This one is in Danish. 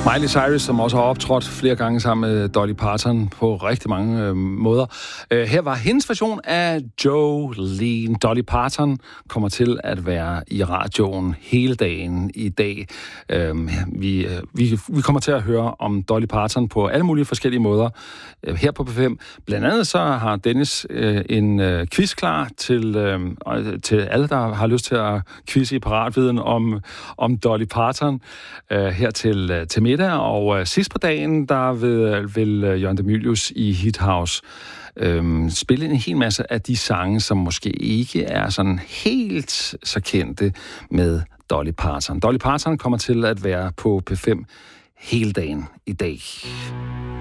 Miley Cyrus, som også har optrådt flere gange sammen med Dolly Parton på rigtig mange måder. Her var hendes version af Jolene. Dolly Parton kommer til at være i radioen hele dagen i dag. Vi kommer til at høre om Dolly Parton på alle mulige forskellige måder her på P5. Blandt andet så har Dennis en quiz klar til alle, der har lyst til at quizze i paratviden om Dolly Parton her til middag. Og sidst på dagen, der vil Jørgen de Mylius i Hit House spille en hel masse af de sange, som måske ikke er sådan helt så kendte med Dolly Parton. Dolly Parton kommer til at være på P5 hele dagen i dag.